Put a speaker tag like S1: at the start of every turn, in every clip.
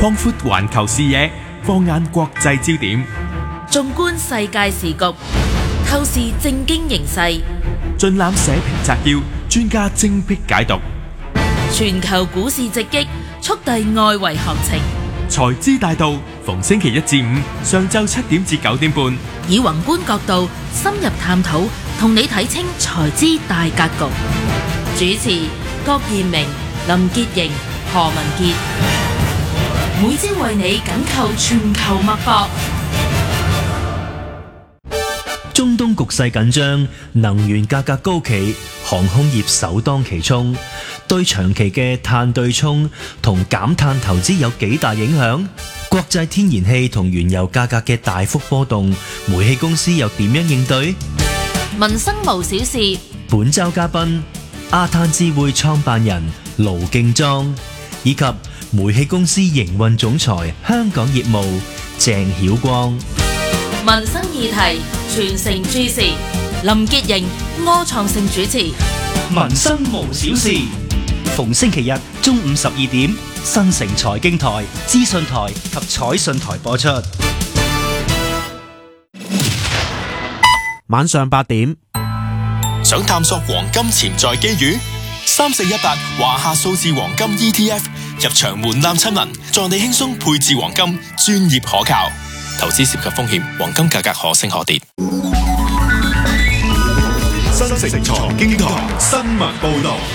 S1: 擴闊環球視野，放眼國際焦點，
S2: 縱觀世界時局，透視政經形勢，
S1: 盡覽社評摘要，專家精闢解讀。
S2: 全球股市直擊，速遞外圍行情。
S1: 財資大道，逢星期一至五上晝7點至9點半，
S2: 以宏觀角度深入探討，同你睇清財資大格局。主持郭彥明、林潔瑩、何文傑，每朝為你緊扣全球脈搏。
S3: 中東局勢緊張，能源價格高企，航空業首當其衝。對長期嘅碳對沖同減碳投資有幾大影響？國際天然氣同原油價格嘅大幅波動，煤氣公司又點樣應對？
S2: 民生無小事。
S3: 本周嘉賓亞碳智慧創辦人盧敬莊，以及煤氣公司營運總裁香港業務鄭曉光。
S2: 民生議題全城注視，林潔瑩、柯創盛主持。
S3: 民生無小事，逢星期日中午12點，新城財經台、資訊台及彩訊台播出。
S4: 晚上8點，
S5: 想探索黃金潛在機遇？3418華夏數字黃金 ETF 入場門檻親民，助你輕鬆配置黃金，專業可靠。投資涉及風險，黃金價格可升可跌。
S6: 新城財經台新聞報道。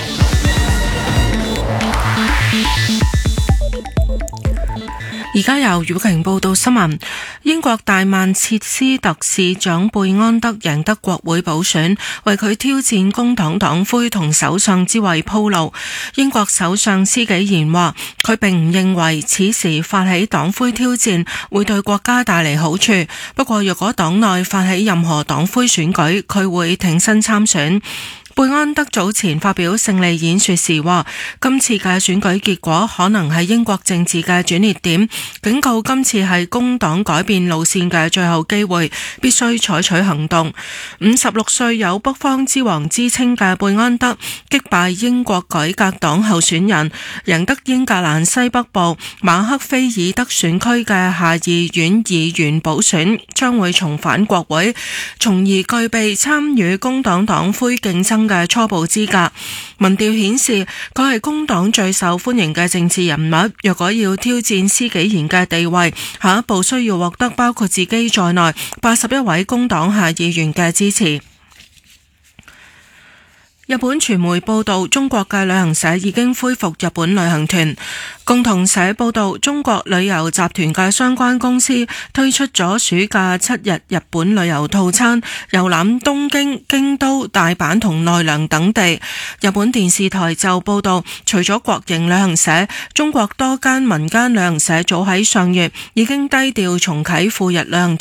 S7: 而家由余碧瓊報道新聞。英國大曼徹斯特市長貝安德贏得國會補選，為佢挑戰工黨黨魁同首相之位鋪路。英國首相施紀賢話，佢並唔認為此時發起黨魁挑戰會對國家帶嚟好處，不過若果黨內發起任何黨魁選舉，佢會挺身參選。貝安德早前發表勝利演說時話，今次嘅選舉結果可能係英國政治嘅轉捩點，警告今次係工黨改變路線嘅最後機會，必須採取行動。56歲有北方之王之稱嘅貝安德擊敗英國改革黨候選人，贏得英格蘭西北部馬克菲爾德選區嘅下議院議員補選，將會重返國會，從而具備參與工黨黨魁競爭嘅初步資格。民調顯示佢係工黨最受歡迎嘅政治人物，若果要挑戰施紀賢嘅地位，下一步需要獲得包括自己在內81位工黨下議員嘅支持。日本傳媒報道，中國嘅旅行社已經恢復日本旅行團。共同社報道，中國旅遊集團嘅相關公司推出咗暑假7日日本旅遊套餐，遊覽東京、京都、大阪同奈良等地。日本電視台就報道，除咗國營旅行社，中國多間民間旅行社早喺上月已經低調重啟赴日旅行團